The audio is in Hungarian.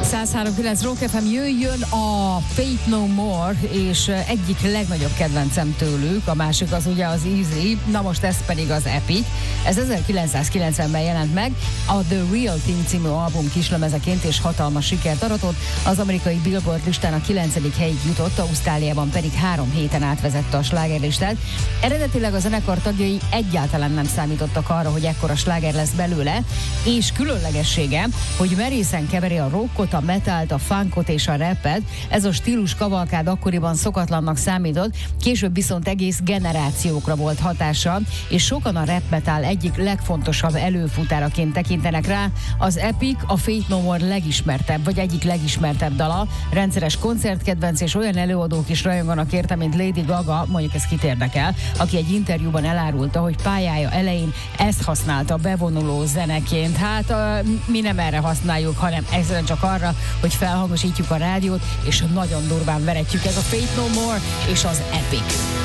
103.9 Rock FM, jöjjön a Faith No More, és egyik legnagyobb kedvencem tőlük, a másik az ugye az Easy, na most ez pedig az Epic. Ez 1990-ben jelent meg, a The Real Thing című album kislemezeként, és hatalmas sikert aratott. Az amerikai Billboard listán a 9. helyig jutott, Ausztráliában pedig 3 héten átvezette a slágerlistát. Eredetileg a zenekar tagjai egyáltalán nem számítottak arra, hogy ekkora sláger lesz belőle, és különlegessége, hogy merészen keveri a rockot, a metalt, a funkot és a rappet. Ez a stílus kavalkád akkoriban szokatlannak számított, később viszont egész generációkra volt hatása, és sokan a rap metal egyik legfontosabb előfutáraként tekintenek rá. Az Epic a Faith No More legismertebb, vagy egyik legismertebb dala, rendszeres koncertkedvenc, és olyan előadók is rajonganak érte, mint Lady Gaga, mondjuk ez kit érdekel, aki egy interjúban elárulta, hogy pályája elején ezt használta bevonuló zeneként. Hát mi nem erre használjuk, hanem egyszerűen csak arra, hogy felhangosítjuk a rádiót, és nagyon durván veretjük. Ez a Faith No More és az Epic.